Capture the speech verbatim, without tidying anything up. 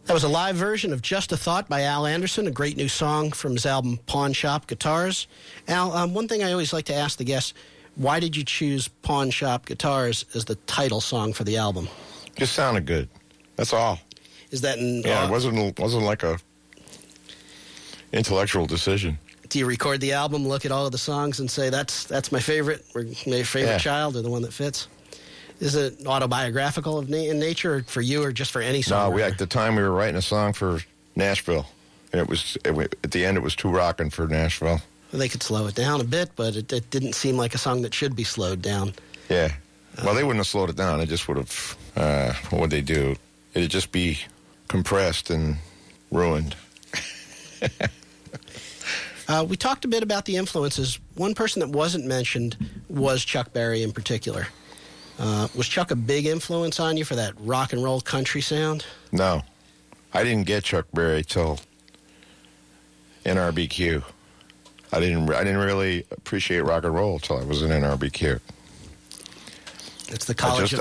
That was a live version of Just a Thought by Al Anderson, a great new song from his album Pawn Shop Guitars. Al, um, one thing I always like to ask the guests, why did you choose Pawn Shop Guitars as the title song for the album? Just sounded good. That's all. Is that in... Yeah, uh, it wasn't, wasn't like a intellectual decision. Do you record the album, look at all of the songs, and say, that's that's my favorite, or my favorite Yeah. child, or the one that fits? Is it autobiographical of na- in nature, or for you, or just for any song? No, we, at the time we were writing a song for Nashville. And it was, it, at the end, it was too rockin' for Nashville. They could slow it down a bit, but it, it didn't seem like a song that should be slowed down. Yeah. Well, they wouldn't have slowed it down. It just would have, uh, what would they do? It'd just be compressed and ruined. uh, we talked a bit about the influences. One person that wasn't mentioned was Chuck Berry in particular. Uh, was Chuck a big influence on you for that rock and roll country sound? No. I didn't get Chuck Berry till N R B Q. I didn't I didn't really appreciate rock and roll till I was in N R B Q. It's the college I just,